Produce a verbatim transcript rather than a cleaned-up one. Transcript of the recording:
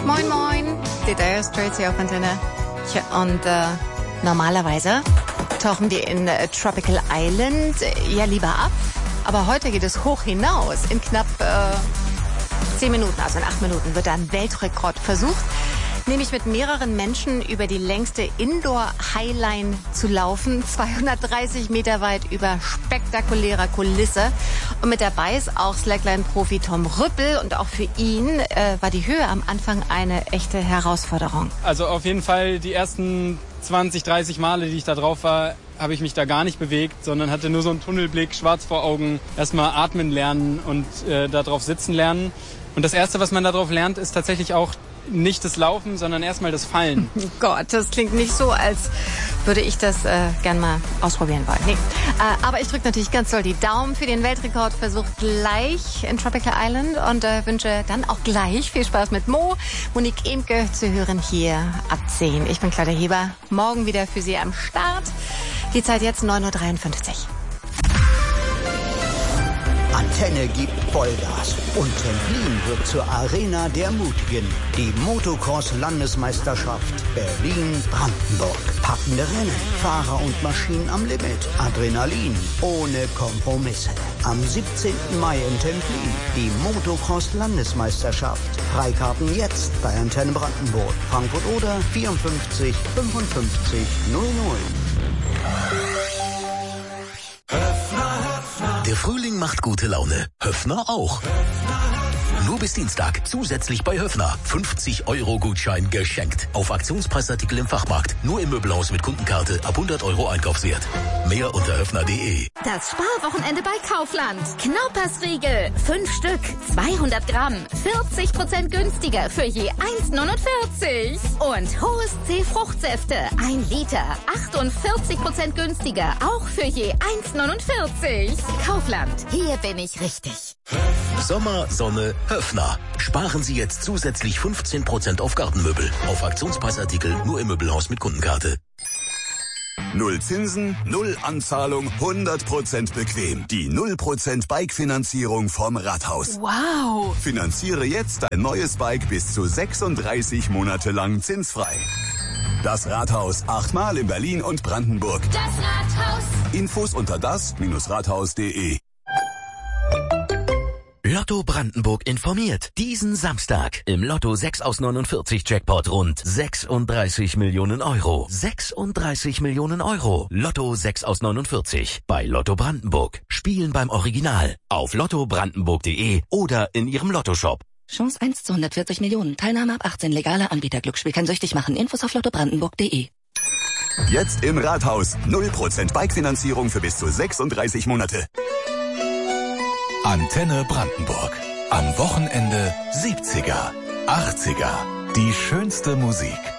Moin, moin. Die Dire Straits hier auf Antenne. Tja, und äh, normalerweise tauchen wir in äh, Tropical Island äh, ja lieber ab. Aber heute geht es hoch hinaus. In knapp äh, zehn Minuten, also in acht Minuten, wird ein Weltrekord versucht. Nämlich mit mehreren Menschen über die längste Indoor-Highline zu laufen. zweihundertdreißig Meter weit über spektakulärer Kulisse. Und mit dabei ist auch Slackline-Profi Tom Rüppel. Und auch für ihn äh, war die Höhe am Anfang eine echte Herausforderung. Also auf jeden Fall die ersten zwanzig, dreißig Male, die ich da drauf war, habe ich mich da gar nicht bewegt, sondern hatte nur so einen Tunnelblick, schwarz vor Augen. Erstmal atmen lernen und äh, da drauf sitzen lernen. Und das Erste, was man da drauf lernt, ist tatsächlich auch nicht das Laufen, sondern erstmal das Fallen. Gott, das klingt nicht so, als würde ich das äh, gern mal ausprobieren wollen. Nee. Äh, aber ich drücke natürlich ganz doll die Daumen für den Weltrekordversuch gleich in Tropical Island und äh, wünsche dann auch gleich viel Spaß mit Mo. Monique Emke zu hören hier ab zehn. Ich bin Claudia Heber. Morgen wieder für Sie am Start. Die Zeit jetzt neun Uhr dreiundfünfzig. Antenne gibt Vollgas und Templin wird zur Arena der Mutigen. Die Motocross-Landesmeisterschaft Berlin-Brandenburg. Packende Rennen, Fahrer und Maschinen am Limit. Adrenalin ohne Kompromisse. Am siebzehnten Mai in Templin die Motocross-Landesmeisterschaft. Freikarten jetzt bei Antenne Brandenburg. Frankfurt oder vierundfünfzig fünfundfünfzig null null. Der Frühling macht gute Laune. Höffner auch. Nur bis Dienstag zusätzlich bei Höffner. fünfzig Euro Gutschein geschenkt. Auf Aktionspreisartikel im Fachmarkt. Nur im Möbelhaus mit Kundenkarte ab hundert Euro Einkaufswert. Mehr unter höffner punkt de. Das Sparwochenende bei Kaufland. Knaupersriegel. Fünf Stück. zweihundert Gramm. vierzig Prozent günstiger für je eins neunundvierzig. Und Hohes C Fruchtsäfte. Ein Liter. achtundvierzig Prozent günstiger. Auch für je eins neunundvierzig. Kaufland. Hier bin ich richtig. Sommer, Sonne, Höffner. Sparen Sie jetzt zusätzlich fünfzehn Prozent auf Gartenmöbel. Auf Aktionspreisartikel nur im Möbelhaus mit Kundenkarte. Null Zinsen, null Anzahlung, hundert Prozent bequem. Die null Prozent Bike-Finanzierung vom Rathaus. Wow! Finanziere jetzt dein neues Bike bis zu sechsunddreißig Monate lang zinsfrei. Das Rathaus, achtmal in Berlin und Brandenburg. Das Rathaus. Infos unter das Rathaus punkt de. Lotto Brandenburg informiert. Diesen Samstag im Lotto sechs aus neunundvierzig Jackpot rund sechsunddreißig Millionen Euro. sechsunddreißig Millionen Euro. Lotto sechs aus neunundvierzig. Bei Lotto Brandenburg. Spielen beim Original. Auf lotto brandenburg punkt de oder in Ihrem Lottoshop. Chance eins zu hundertvierzig Millionen. Teilnahme ab achtzehn. Legaler Anbieter. Glücksspiel kann süchtig machen. Infos auf lotto brandenburg punkt de. Jetzt im Rathaus. null Prozent Bike-Finanzierung für bis zu sechsunddreißig Monate. Antenne Brandenburg. Am Wochenende siebziger, achtziger. Die schönste Musik.